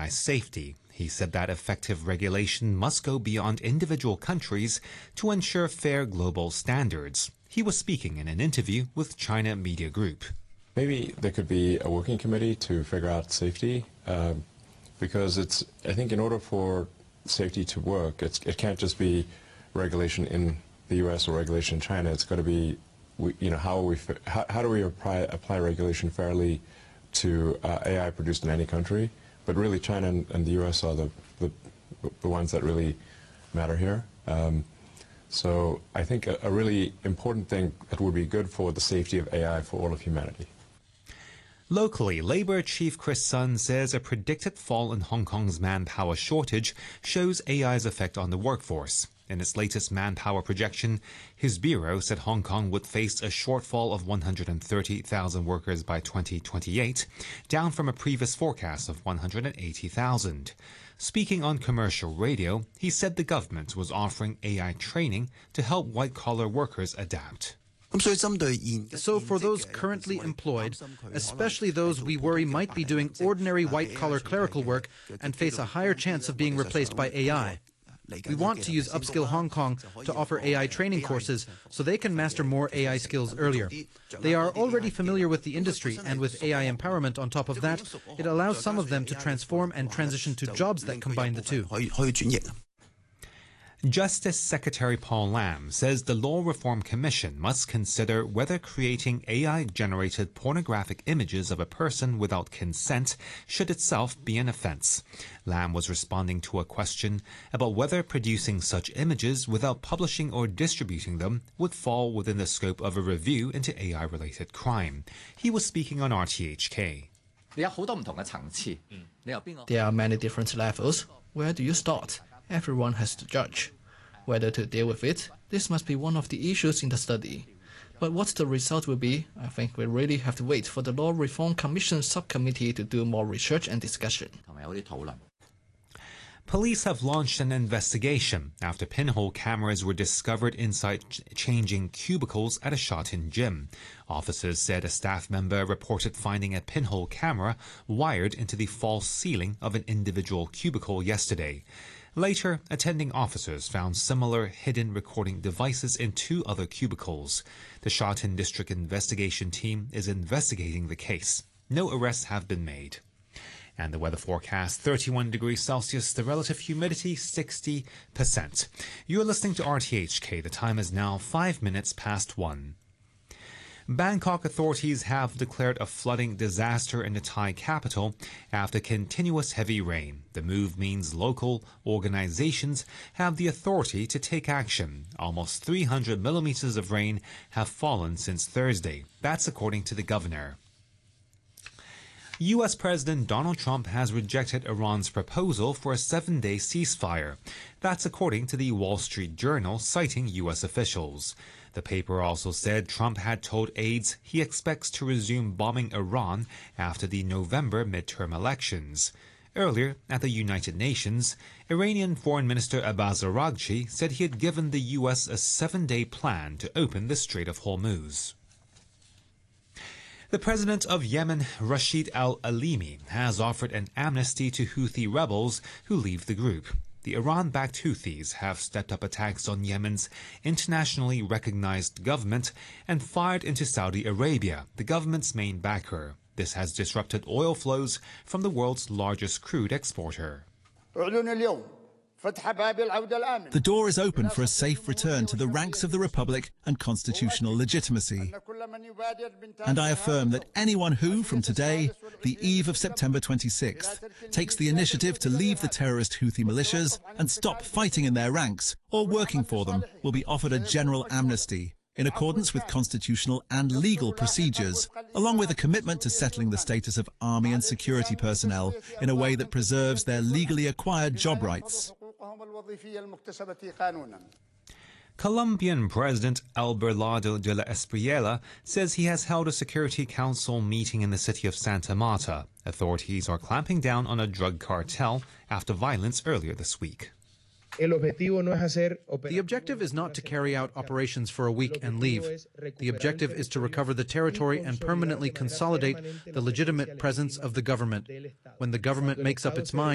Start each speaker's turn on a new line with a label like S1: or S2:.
S1: AI safety. He said that effective regulation must go beyond individual countries to ensure fair global standards. He was speaking in an interview with China Media Group.
S2: Maybe there could be a working committee to figure out safety, because I think in order for safety to work, it can't just be regulation in the US or regulation in China. It's got to be, how do we apply regulation fairly to AI produced in any country? But really, China and the US are the ones that really matter here. So I think a really important thing that would be good for the safety of AI for all of humanity.
S1: Locally, Labour Chief Chris Sun says a predicted fall in Hong Kong's manpower shortage shows AI's effect on the workforce. In its latest manpower projection, his bureau said Hong Kong would face a shortfall of 130,000 workers by 2028, down from a previous forecast of 180,000. Speaking on commercial radio, he said the government was offering AI training to help white-collar workers adapt.
S3: So for those currently employed, especially those we worry might be doing ordinary white-collar clerical work and face a higher chance of being replaced by AI, we want to use Upskill Hong Kong to offer AI training courses so they can master more AI skills earlier. They are already familiar with the industry, and with AI empowerment on top of that, it allows some of them to transform and transition to jobs that combine the two.
S1: Justice Secretary Paul Lam says the Law Reform Commission must consider whether creating AI-generated pornographic images of a person without consent should itself be an offense. Lam was responding to a question about whether producing such images without publishing or distributing them would fall within the scope of a review into AI-related crime. He was speaking on RTHK.
S4: There are many different levels. Where do you start? Everyone has to judge whether to deal with it. This must be one of the issues in the study. But what the result will be, I think we really have to wait for the Law Reform Commission subcommittee to do more research and discussion.
S1: Police have launched an investigation after pinhole cameras were discovered inside changing cubicles at a Sha Tin gym. Officers said a staff member reported finding a pinhole camera wired into the false ceiling of an individual cubicle yesterday. Later, attending officers found similar hidden recording devices in 2 other cubicles. The Sha Tin District Investigation Team is investigating the case. No arrests have been made. And the weather forecast, 31 degrees Celsius, the relative humidity 60%. You're listening to RTHK. The time is now 5 minutes past 1. Bangkok authorities have declared a flooding disaster in the Thai capital after continuous heavy rain. The move means local organizations have the authority to take action. Almost 300 millimeters of rain have fallen since Thursday. That's according to the governor. U.S. President Donald Trump has rejected Iran's proposal for a 7-day ceasefire. That's according to the Wall Street Journal, citing U.S. officials. The paper also said Trump had told aides he expects to resume bombing Iran after the November midterm elections. Earlier, at the United Nations, Iranian Foreign Minister Abbas Araghchi said he had given the U.S. a 7-day plan to open the Strait of Hormuz. The president of Yemen, Rashid al-Alimi, has offered an amnesty to Houthi rebels who leave the group. The Iran-backed Houthis have stepped up attacks on Yemen's internationally recognized government and fired into Saudi Arabia, the government's main backer. This has disrupted oil flows from the world's largest crude exporter.
S5: The door is open for a safe return to the ranks of the Republic and constitutional legitimacy. And I affirm that anyone who, from today, the eve of September 26th, takes the initiative to leave the terrorist Houthi militias and stop fighting in their ranks or working for them will be offered a general amnesty in accordance with constitutional and legal procedures, along with a commitment to settling the status of army and security personnel in a way that preserves their legally acquired job rights.
S1: Colombian President Abelardo de la Espriella says he has held a Security Council meeting in the city of Santa Marta. Authorities are clamping down on a drug cartel after violence earlier this week.
S3: The objective is not to carry out operations for a week and leave. The objective is to recover the territory and permanently consolidate the legitimate presence of the government. When the government makes up its mind